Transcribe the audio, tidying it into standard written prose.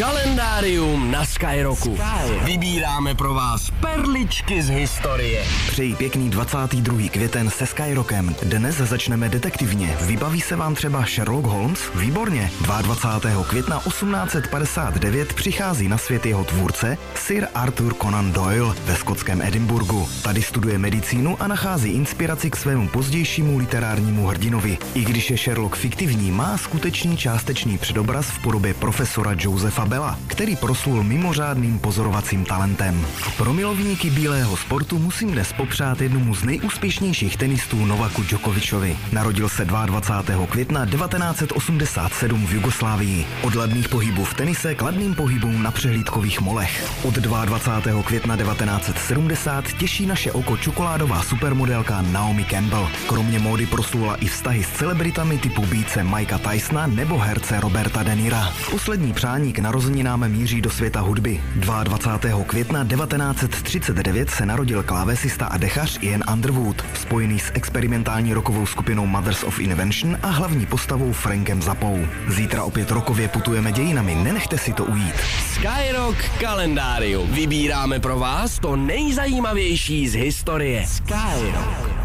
Kalendárium na Skyrocku. Vybíráme pro vás perličky z historie. Přeji pěkný 22. květen se Skyrockem. Dnes začneme detektivně. Vybaví se vám třeba Sherlock Holmes? Výborně. 22. května 1859 přichází na svět jeho tvůrce Sir Arthur Conan Doyle ve skotském Edinburghu. Tady studuje medicínu a nachází inspiraci k svému pozdějšímu literárnímu hrdinovi. I když je Sherlock fiktivní, má skutečný částečný předobraz v podobě profesora Josepha Bella, který proslul mimořádným pozorovacím talentem. Pro milovníky bílého sportu musím dnes popřát jednomu z nejúspěšnějších tenistů Novaku Djokovičovi. Narodil se 22. května 1987 v Jugoslávii. Od ladných pohybů v tenise k ladným pohybům na přehlídkových molech. Od 22. května 1970 těší naše oko čokoládová supermodelka Naomi Campbell. Kromě módy proslula i vztahy s celebritami typu býce Mikea Tysona nebo herce Roberta De Nira. Poslední přání k narozeninám míří do světa hudby. 22. května 1939 se narodil klávesista a dechař Ian Underwood, spojený s experimentální rockovou skupinou Mothers of Invention a hlavní postavou Frankem Zappou. Zítra opět rokově putujeme dějinami, nenechte si to ujít. Skyrock kalendárium. Vybíráme pro vás to nejzajímavější z historie. Skyrock.